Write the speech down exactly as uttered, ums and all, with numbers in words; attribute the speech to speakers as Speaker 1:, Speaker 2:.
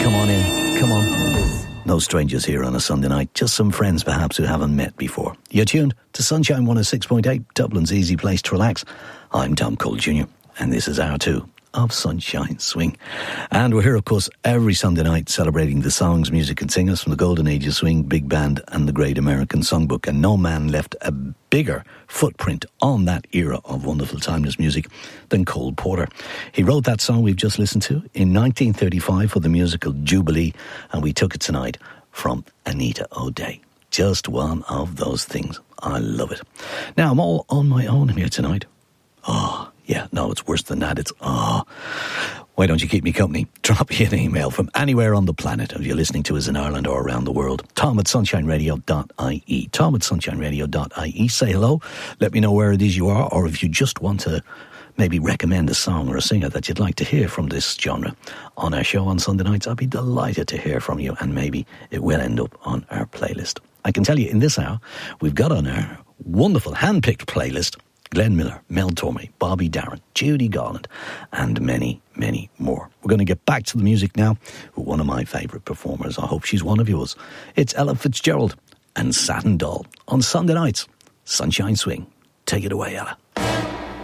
Speaker 1: Come on in, come on. No strangers here on a Sunday night, just some friends perhaps who haven't met before. You're tuned to Sunshine one oh six point eight, Dublin's easy place to relax. I'm Tom Cole Junior, and this is hour two of Sunshine Swing. And we're here, of course, every Sunday night celebrating the songs, music and singers from the golden age of swing, big band and the great American songbook. And no man left a bigger footprint on that era of wonderful timeless music than Cole Porter. He wrote that song we've just listened to in nineteen thirty-five for the musical Jubilee, and we took it tonight from Anita O'Day. Just one of those things. I love it. Now, I'm all on my own here tonight. Oh, yeah, no, it's worse than that. It's, oh, why don't you keep me company? Drop me an email from anywhere on the planet if you're listening to us in Ireland or around the world. Tom at sunshine radio dot I E. Tom at sunshine radio dot I E. Say hello. Let me know where it is you are, or if you just want to maybe recommend a song or a singer that you'd like to hear from this genre on our show on Sunday nights. I'd be delighted to hear from you, and maybe it will end up on our playlist. I can tell you in this hour, we've got on our wonderful hand-picked playlist Glenn Miller, Mel Tormé, Bobby Darin, Judy Garland, and many, many more. We're going to get back to the music now with one of my favourite performers. I hope she's one of yours. It's Ella Fitzgerald and Satin Doll on Sunday nights. Sunshine Swing. Take it away, Ella.